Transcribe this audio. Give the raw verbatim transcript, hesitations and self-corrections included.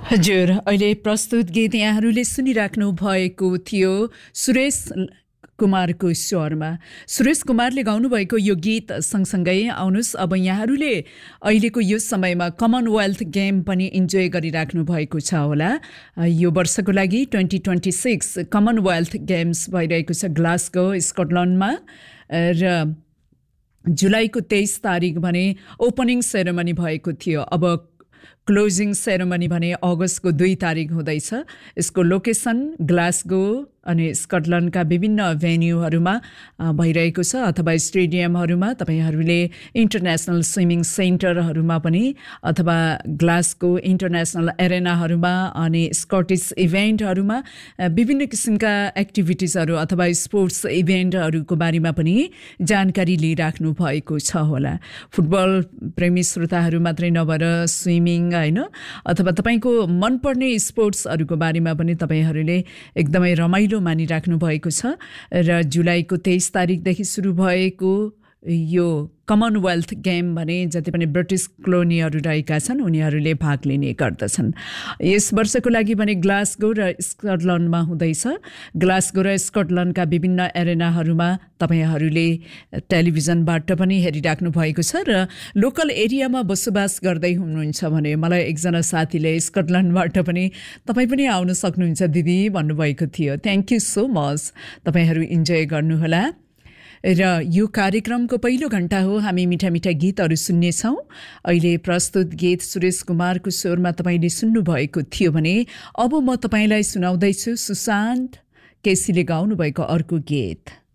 हजुर, अहिले प्रस्तुत गीत यहाँहरूले सुनिराख्नु भएको थियो सुरेश कुमारको स्वरमा। सुरेश कुमारले गाउनुभएको यो गीत सँगसँगै आउनुहोस् अब यहाँहरूले अहिलेको यो समयमा कमनवेल्थ गेम पनि इन्जोय गरिराख्नु भएको छ होला। यो वर्षको लागि twenty twenty six Commonwealth games भइरहेको छ ग्लासगो स्कटल्यान्डमा र जुलाईको तेइस तारिक भने ओपनिङ सेरेमनी भएको थियो। अब क्लोजिङ सेरेमनी भने अगस्तको दुई तारिक हुँदैछ। यसको लोकेसन ग्लासगो अनि स्कटल्यान्डका विभिन्न भेन्यूहरूमा भइरहेको छ अथवा स्टेडियमहरूमा। तपाईहरूले इन्टरनेसनल स्विमिङ सेन्टरहरूमा पनि अथवा ग्लासगो इन्टरनेसनल एरेनाहरूमा अनि स्कटिस इभेन्टहरूमा विभिन्न किसिमका एक्टिभिटिजहरू अथवा स्पोर्ट्स इभेन्टहरूको बारेमा पनि जानकारी लिइराख्नु भएको छ होला। फुटबल प्रेमी श्रोताहरू मात्रै नभएर स्विमिङ हैन अथवा तपाईको मनपर्ने स्पोर्ट्सहरूको बारेमा पनि तपाईहरूले एकदमै रमाइलो मानिराख्नु भएको छ र जुलाईको तेइस तारिकदेखि सुरु भएको यो कमनवेल्थ गेम भने जति पनि ब्रिटिस कोलोनीहरू रहेका छन् उनीहरूले भाग लिने गर्दछन्। यस वर्षको लागि भने ग्लासगो र स्कटल्यान्डमा हुँदैछ। ग्लासगो र स्कटल्यान्डका विभिन्न एरेनाहरूमा तपाईहरूले टेलिभिजनबाट पनि हेरिराख्नु भएको छ र लोकल एरियामा बसोबास गर्दै हुनुहुन्छ भने मलाई एकजना साथीले स्कटल्यान्डबाट पनि तपाईँ पनि आउन सक्नुहुन्छ दिदी भन्नुभएको थियो। Thank you so much. तपाईहरू इन्जोय गर्नुहोला। र यो कार्यक्रमको पहिलो घण्टा हो। हामी मिठा मिठा गीतहरू सुन्नेछौँ। अहिले प्रस्तुत गीत सुरेश कुमारको स्वरमा तपाईँले सुन्नुभएको थियो भने अब म तपाईँलाई सुनाउँदैछु सुशान्त केसीले गाउनुभएको अर्को गीत।